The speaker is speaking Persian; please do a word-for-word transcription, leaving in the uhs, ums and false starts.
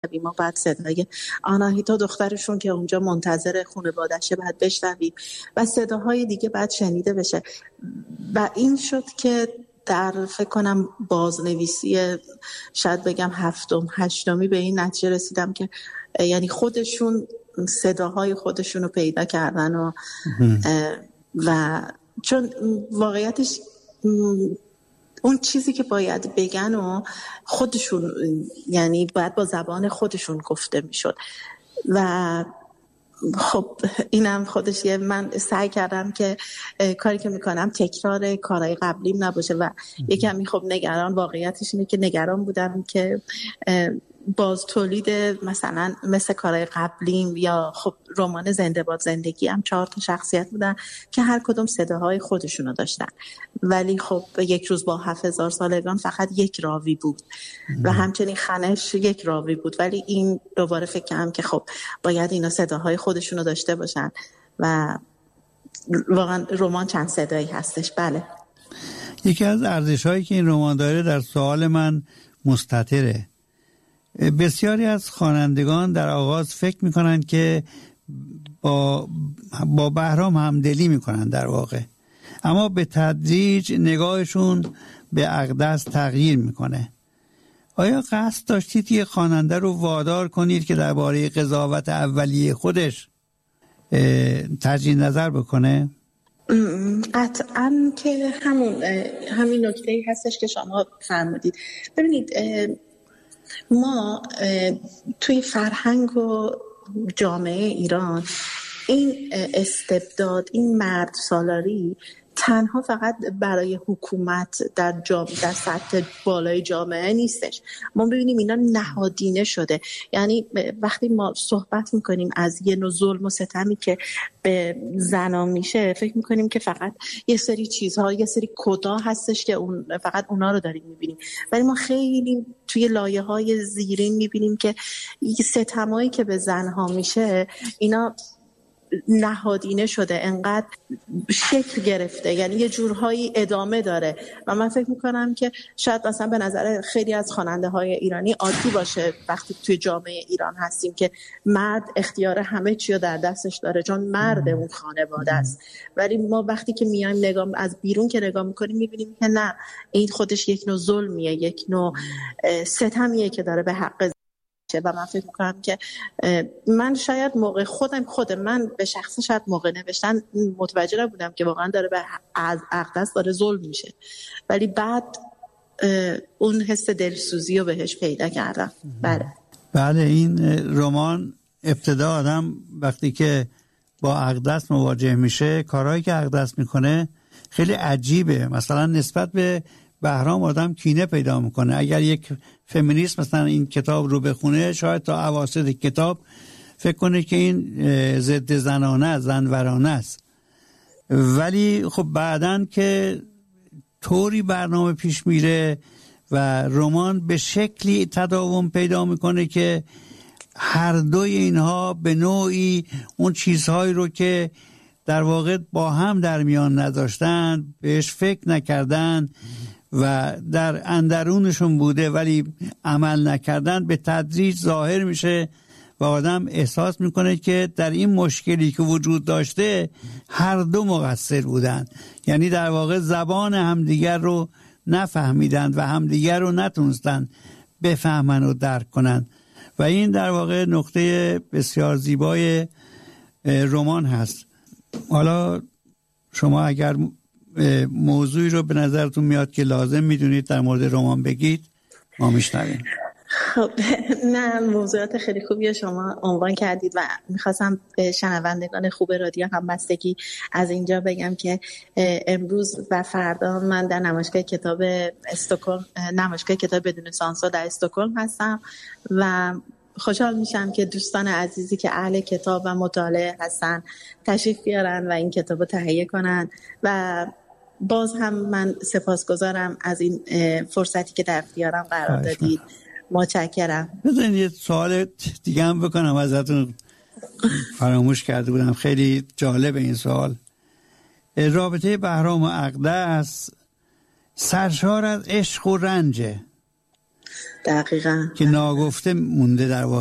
میکنیم و بعد صدای آناهیتا دخترشون که اونجا منتظر خانواده‌شه بعد بشنویم و صداهای دیگه بعد شنیده بشه. و این شد که در فکر کنم بازنویسی شاید بگم هفتم هشتمی به این نتیجه رسیدم که یعنی خودشون صداهای خودشون رو پیدا کردن و و چون واقعیتش اون چیزی که باید بگن و خودشون یعنی باید با زبان خودشون گفته میشد و خب اینم خودش یه من سعی کردم که کاری که میکنم تکرار کارهای قبلیم نباشه و یکمی خب نگران واقعیتش اینه که نگران بودم که باز تولید مثلا مثل کارهای قبلیم یا خب رمان زنده باد زندگی هم چهار تا شخصیت بودن که هر کدوم صداهای خودشونو داشتن ولی خب یک روز با هفت هزار سالگان فقط یک راوی بود و همچنین خنش یک راوی بود ولی این دوباره فکر کردم که خب باید اینا صداهای خودشونو داشته باشن و واقعا رمان چند صدایی هستش. بله یکی از ارزش‌هایی که این رمان داره در سوال من مستتره. بسیاری از خوانندگان در آغاز فکر میکنن که با با بهرام همدلی میکنن در واقع، اما به تدریج نگاهشون به اقدس تغییر میکنه. آیا قصد داشتید یه خواننده رو وادار کنید که درباره قضاوت اولیه خودش تجدید نظر بکنه؟ قطعاً که همون همین نکته‌ای هستش که شما فرمودید. ببینید ما توی فرهنگ و جامعه ایران این استبداد، این مرد سالاری تنها فقط برای حکومت در جامعه در سطح بالای جامعه نیستش. ما ببینیم اینا نهادینه شده. یعنی وقتی ما صحبت میکنیم از یه نوع ظلم و ستمی که به زنان میشه فکر میکنیم که فقط یه سری چیزها یه سری کدا هستش که اون فقط اونا رو داریم میبینیم ولی ما خیلی توی لایه‌های زیرین میبینیم که ستمایی که به زنها میشه اینا نهادینه شده، انقدر شکل گرفته، یعنی یه جورهایی ادامه داره و من فکر میکنم که شاید مثلا به نظر خیلی از خواننده های ایرانی عادی باشه وقتی توی جامعه ایران هستیم که مرد اختیار همه چی رو در دستش داره چون مرد اون خانواده است، ولی ما وقتی که میایم نگاه از بیرون که نگاه میکنیم میبینیم که نه، این خودش یک نوع ظلمیه، یک نوع ستمیه که داره به حق و من فکر میکنم که من شاید موقع خودم خود من به شخص شاید موقع نوشتن متوجه نبودم که واقعا داره به از اقدس داره ظلم میشه ولی بعد اون حس دلسوزی رو بهش پیدا کردم. بله بله این رمان ابتدا آدم وقتی که با اقدس مواجه میشه کارهایی که اقدس میکنه خیلی عجیبه. مثلا نسبت به بهرام آدم کینه پیدا میکنه. اگر یک فمینیست مثلا این کتاب رو بخونه شاید تا اواسط کتاب فکر کنه که این ضد زنانه زنورانه است، ولی خب بعدن که طوری برنامه پیش میره و رمان به شکلی تداوم پیدا میکنه که هر دوی اینها به نوعی اون چیزهایی رو که در واقع با هم در میان نداشتن، بهش فکر نکردن و در اندرونشون بوده ولی عمل نکردن، به تدریج ظاهر میشه و آدم احساس میکنه که در این مشکلی که وجود داشته هر دو مقصر بودن، یعنی در واقع زبان همدیگر رو نفهمیدن و همدیگر رو نتونستن بفهمن و درک کنن و این در واقع نقطه بسیار زیبای رمان هست. حالا شما اگر موضوعی رو به نظرتون میاد که لازم میدونید در مورد رمان بگید ما میشنویم. خب نه، موضوعات خیلی خوبی شما عنوان کردید و میخواستم به شنوندگان خوب رادیو همبستگی از اینجا بگم که امروز و فردا من در نمایشگاه کتاب استکهلم نمایشگاه کتاب بدون سانسور در استکهلم هستم و خوشحال میشم که دوستان عزیزی که اهل کتاب و مطالعه هستن تشریف بیارن و این کتابو تهیه کنن و باز هم من سپاسگزارم از این فرصتی که در اختیارم قرار دادید. متشکرم. بذارین یه سوال دیگه هم بکنم ازتون، فراموش کرده بودم، خیلی جالب این سوال. رابطه بهرام و اقدس سرشار از عشق و رنجه دقیقاً که ناگفته مونده در واقع.